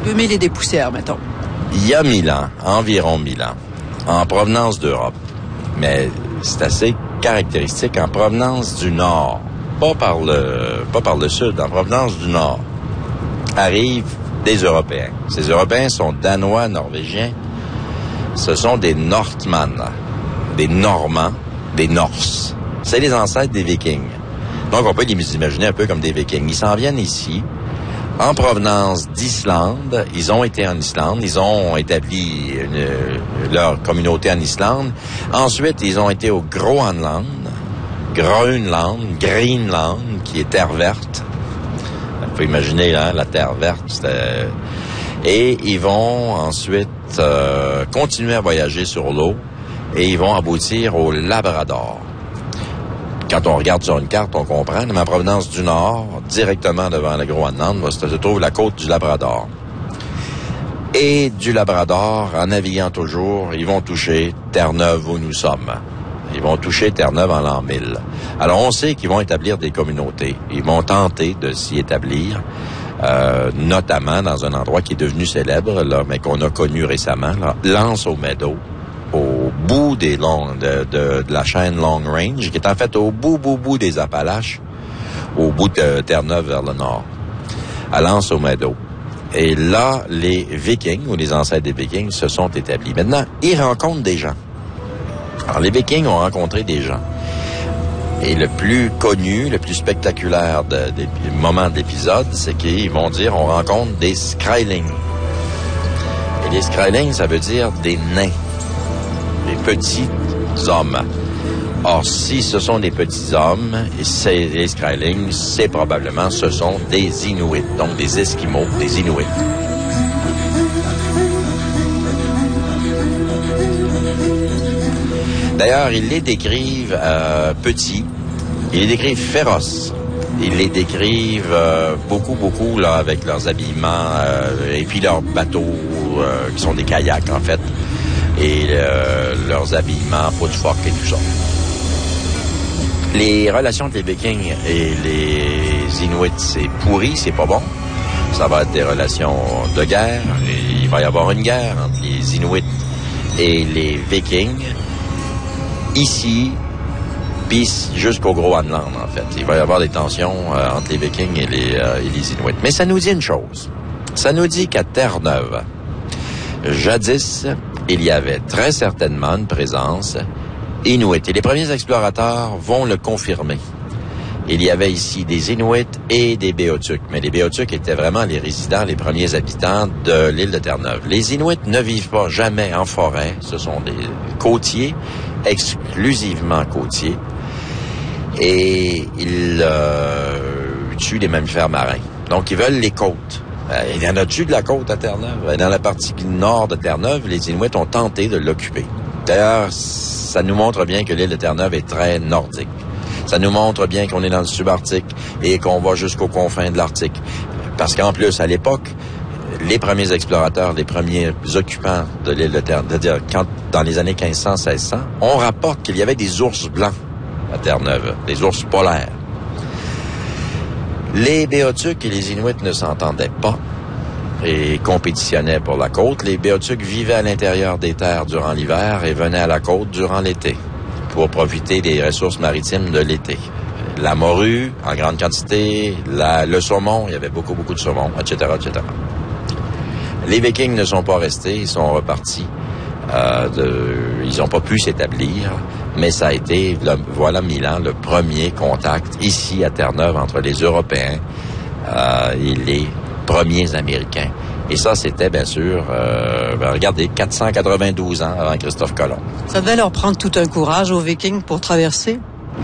peut mêler des poussières, mettons. Il y a 1000 ans, environ 1000 ans, en provenance d'Europe, mais c'est assez caractéristique, en provenance du Nord, pas par le Sud, en provenance du Nord, arrivent des Européens. Ces Européens sont danois, norvégiens. Ce sont des Northmen, des Normands, des Norses. C'est les ancêtres des Vikings. Donc, on peut les imaginer un peu comme des Vikings. Ils s'en viennent ici, en provenance d'Islande. Ils ont été en Islande. Ils ont établi leur communauté en Islande. Ensuite, ils ont été au Groenland, Greenland, qui est terre verte. Il faut imaginer, hein, la terre verte. Et ils vont ensuite continuer à voyager sur l'eau et ils vont aboutir au Labrador. Quand on regarde sur une carte, on comprend, mais en provenance du nord, directement devant le Groenland, se trouve la côte du Labrador. Et du Labrador, en naviguant toujours, ils vont toucher Terre-Neuve où nous sommes. Ils vont toucher Terre-Neuve en l'an 1000. Alors, on sait qu'ils vont établir des communautés. Ils vont tenter de s'y établir, notamment dans un endroit qui est devenu célèbre, là, mais qu'on a connu récemment, là, L'Anse aux Meadows, au bout de la chaîne Long Range, qui est en fait au bout des Appalaches, au bout de Terre-Neuve vers le nord, à L'Anse aux Meadows. Et là, les Vikings, ou les ancêtres des Vikings, se sont établis. Maintenant, ils rencontrent des gens. Alors, les Vikings ont rencontré des gens. Et le plus connu, le plus spectaculaire des moments de l'épisode, c'est qu'ils vont dire on rencontre des Skrælings. Et les Skrælings, ça veut dire des nains, des petits hommes. Or, si ce sont des petits hommes, et c'est les Skrælings, c'est probablement, ce sont des Inuits, donc des Esquimaux, des Inuits. D'ailleurs, ils les décrivent petits, ils les décrivent féroces, ils les décrivent beaucoup là avec leurs habillements et puis leurs bateaux qui sont des kayaks en fait, et leurs habillements peau de phoque et tout ça. Les relations entre les Vikings et les Inuits, c'est pourri, c'est pas bon. Ça va être des relations de guerre. Et il va y avoir une guerre entre les Inuits et les Vikings. Ici, puis jusqu'au Groenland, en fait. Il va y avoir des tensions entre les Vikings et les Inuits. Mais ça nous dit une chose. Ça nous dit qu'à Terre-Neuve, jadis, il y avait très certainement une présence Inuit. Et les premiers explorateurs vont le confirmer. Il y avait ici des Inuits et des Béotuks. Mais les Béotuks étaient vraiment les résidents, les premiers habitants de l'île de Terre-Neuve. Les Inuits ne vivent pas jamais en forêt. Ce sont des côtiers, exclusivement côtiers. Et ils tuent des mammifères marins. Donc, ils veulent les côtes. Il y en a-tu de la côte à Terre-Neuve? Dans la partie nord de Terre-Neuve, les Inuits ont tenté de l'occuper. D'ailleurs, ça nous montre bien que l'île de Terre-Neuve est très nordique. Ça nous montre bien qu'on est dans le subarctique et qu'on va jusqu'aux confins de l'Arctique. Parce qu'en plus, à l'époque, les premiers explorateurs, les premiers occupants de l'île de Terre-Neuve, c'est-à-dire dans les années 1500-1600, on rapporte qu'il y avait des ours blancs à Terre-Neuve, des ours polaires. Les Béotuks et les Inuits ne s'entendaient pas et compétitionnaient pour la côte. Les Béotuks vivaient à l'intérieur des terres durant l'hiver et venaient à la côte durant l'été pour profiter des ressources maritimes de l'été. La morue, en grande quantité, le saumon, il y avait beaucoup de saumon, etc., etc. Les Vikings ne sont pas restés, ils sont repartis. Ils n'ont pas pu s'établir, mais ça a été, voilà 1000 ans, le premier contact ici à Terre-Neuve entre les Européens et les premiers Américains. Et ça, c'était bien sûr, regardez, 492 ans avant Christophe Colomb. Ça devait leur prendre tout un courage aux Vikings pour traverser?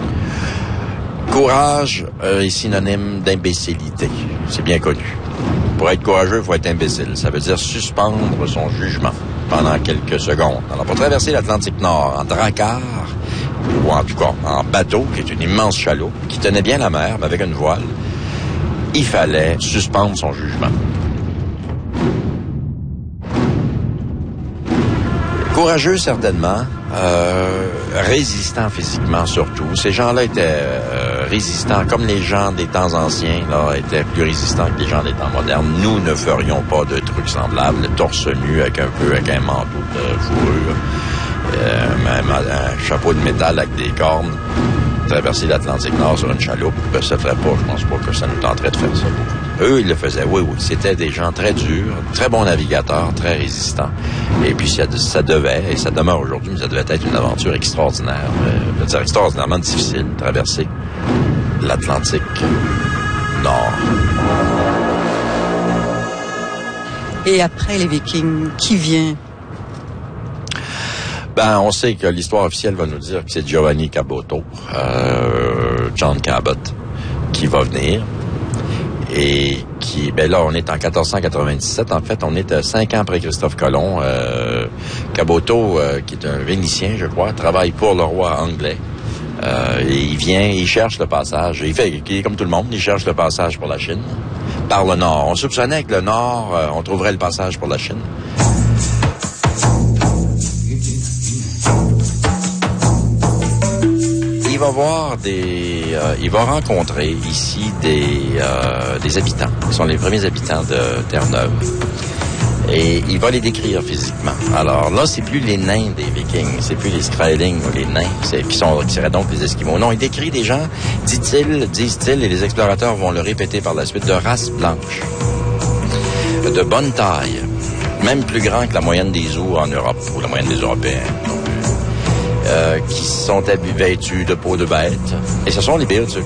Courage est synonyme d'imbécilité. C'est bien connu. Pour être courageux, il faut être imbécile. Ça veut dire suspendre son jugement pendant quelques secondes. Alors, pour traverser l'Atlantique Nord en drakkar, ou en tout cas en bateau, qui est une immense chaloupe, qui tenait bien la mer, mais avec une voile, il fallait suspendre son jugement. Courageux, certainement. Résistant physiquement, surtout. Ces gens-là étaient résistants, comme les gens des temps anciens là, étaient plus résistants que les gens des temps modernes. Nous ne ferions pas de trucs semblables, torse nu avec un manteau de fourrure, même un chapeau de métal avec des cornes, traverser l'Atlantique Nord sur une chaloupe, ça ferait pas. Je pense pas que ça nous tenterait de faire ça. Eux, ils le faisaient, oui. C'était des gens très durs, très bons navigateurs, très résistants. Et puis, ça devait, et ça demeure aujourd'hui, mais ça devait être une aventure extraordinaire. Je veux dire, extraordinairement difficile, traverser l'Atlantique Nord. Et après les Vikings, qui vient? On sait que l'histoire officielle va nous dire que c'est Giovanni Caboto, John Cabot, qui va venir. Et qui, là, on est en 1497. En fait, on est 5 ans après Christophe Colomb. Caboto, qui est un Vénitien, je crois, travaille pour le roi anglais. Et il vient, il cherche le passage. Il est comme tout le monde, il cherche le passage pour la Chine. Par le nord. On soupçonnait que le nord, on trouverait le passage pour la Chine. Il va rencontrer ici des habitants. Ils sont les premiers habitants de Terre-Neuve. Et il va les décrire physiquement. Alors là, c'est plus les nains des Vikings, c'est plus les Skraeling ou les nains, qui seraient donc les Esquimaux. Non, il décrit des gens, disent-ils, et les explorateurs vont le répéter par la suite, de race blanche, de bonne taille, même plus grand que la moyenne des Zours en Europe, ou la moyenne des Européens. Qui sont vêtus de peau de bête. Et ce sont les Béotucs.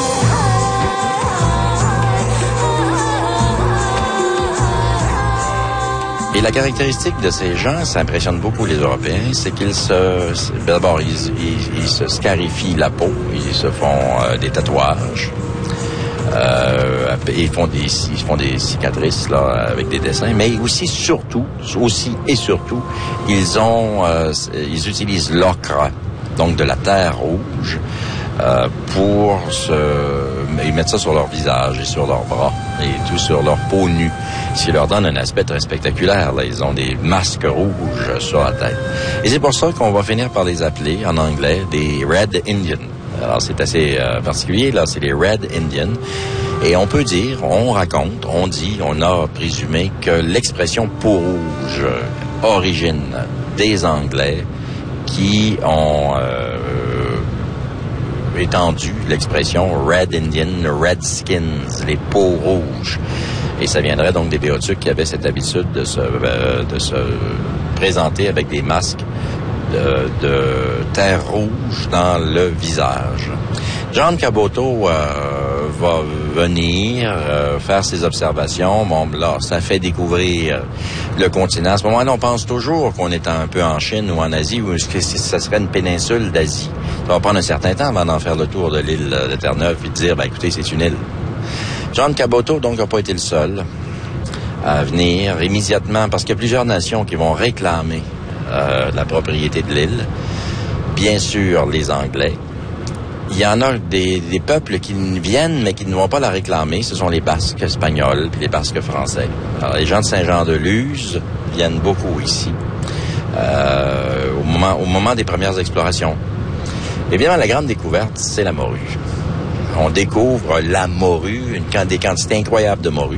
Et la caractéristique de ces gens, ça impressionne beaucoup les Européens, c'est qu'ils d'abord, ils se scarifient la peau, ils se font des tatouages. Ils font des cicatrices là avec des dessins, mais aussi et surtout, ils utilisent l'ocre, donc de la terre rouge, ils mettent ça sur leur visage et sur leurs bras et tout sur leur peau nue, ce qui leur donne un aspect très spectaculaire. Là, ils ont des masques rouges sur la tête, et c'est pour ça qu'on va finir par les appeler en anglais des Red Indians. Alors, c'est assez particulier, là, c'est les Red Indians. Et on peut dire, on a présumé que l'expression peau rouge origine des Anglais qui ont étendu l'expression Red Indian, Redskins, les peaux rouges. Et ça viendrait donc des Béotucs qui avaient cette habitude de se présenter avec des masques de terre rouge dans le visage. John Caboto va venir faire ses observations. Bon, là, ça fait découvrir le continent. À ce moment-là, on pense toujours qu'on est un peu en Chine ou en Asie, ou que ça serait une péninsule d'Asie. Ça va prendre un certain temps avant d'en faire le tour de l'île de Terre-Neuve et de dire, écoutez, c'est une île. John Caboto, donc, n'a pas été le seul à venir immédiatement, parce qu'il y a plusieurs nations qui vont réclamer la propriété de l'île. Bien sûr, les Anglais. Il y en a des peuples qui viennent, mais qui ne vont pas la réclamer. Ce sont les Basques espagnols puis les Basques français. Alors, les gens de Saint-Jean-de-Luz viennent beaucoup ici, au moment des premières explorations. Évidemment, la grande découverte, c'est la morue. On découvre la morue, des quantités incroyables de morue.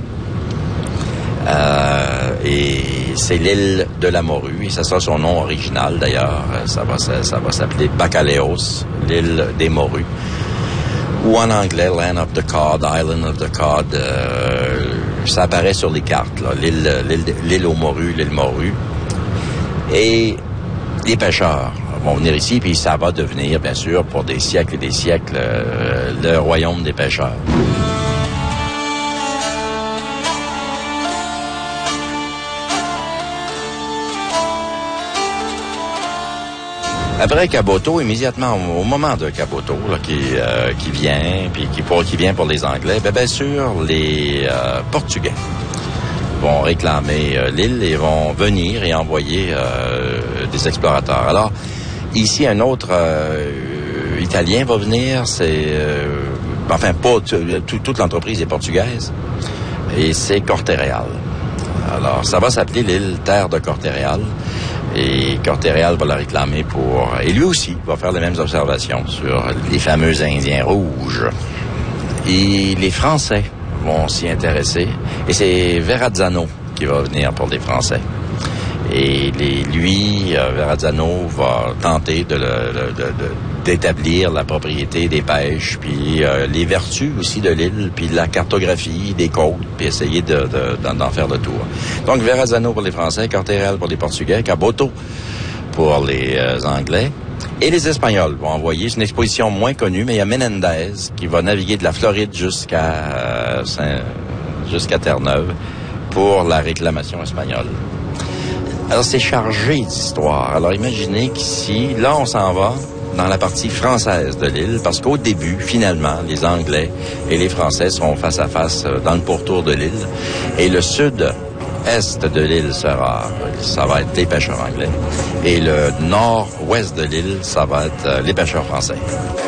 Et c'est l'île de la morue, et ça sera son nom original d'ailleurs. Ça va s'appeler Bacalhaos, l'île des morues, ou en anglais Land of the Cod, Island of the Cod. Ça apparaît sur les cartes, là, l'île aux morues, l'île morue. Et les pêcheurs vont venir ici, puis ça va devenir, bien sûr, pour des siècles et des siècles, le royaume des pêcheurs. Après Caboto, immédiatement au moment de Caboto, là, qui vient pour les Anglais, bien sûr, les Portugais vont réclamer l'île et vont venir et envoyer des explorateurs. Alors, ici, un autre Italien va venir, toute l'entreprise est portugaise, et c'est Corte-Real. Alors, ça va s'appeler l'île Terre de Corte-Real. Et Corté-Réal va la réclamer pour... Et lui aussi va faire les mêmes observations sur les fameux Indiens rouges. Et les Français vont s'y intéresser. Et c'est Verrazzano qui va venir pour les Français. Et Verrazzano va tenter d'établir la propriété des pêches, puis les vertus aussi de l'île, puis la cartographie des côtes, puis essayer d'en faire le tour. Donc Verrazzano pour les Français, Corté-Réal pour les Portugais, Caboto pour les Anglais. Et les Espagnols vont envoyer, c'est une exposition moins connue, mais il y a Menendez qui va naviguer de la Floride jusqu'à Terre-Neuve pour la réclamation espagnole. Alors, c'est chargé d'histoire. Alors, imaginez qu'ici, là, on s'en va dans la partie française de l'île, parce qu'au début, finalement, les Anglais et les Français seront face à face dans le pourtour de l'île. Et le sud-est de l'île ça va être les pêcheurs anglais. Et le nord-ouest de l'île, ça va être les pêcheurs français.